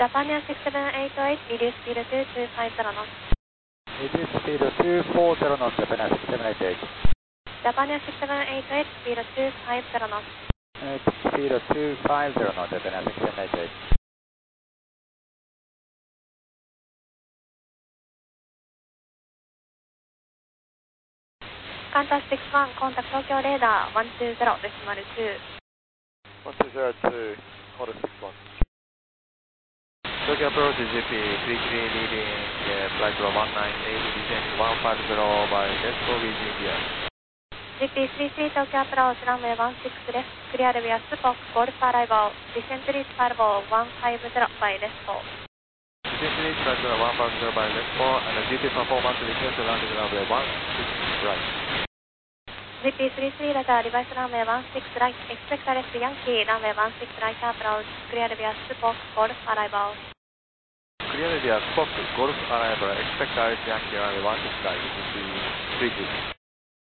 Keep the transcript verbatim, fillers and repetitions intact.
Japan six seven eight eight, reduce speed to two five zero knots. Reduce speed two four zero knots, Japan six seven eight eight. Japan six seven eight eight, speed two five zero knots. Uh, speed two five zero knots, Japan six seven eight eight. Qantas six one, contact Tokyo radar one two zero decimal two. one two zero two, Qantas six one. Tokyo approach G P three three leading uh, flight level one nine eight, descent one five zero by let's go with India. G P three three Tokyo approach runway one six left, clear via Spock, Golf arrival, descent reach arrival one five zero by let's go. Descent reach flight level one five zero by let's go and the G P performance request landing runway one six right. G P three three radar device runway one six right, expect arrest Yankee runway one six right approach, clear via Spock, Golf arrival. Clear via Spock, Golf arrival, expect arrest Yankee runway one six right, G P three three.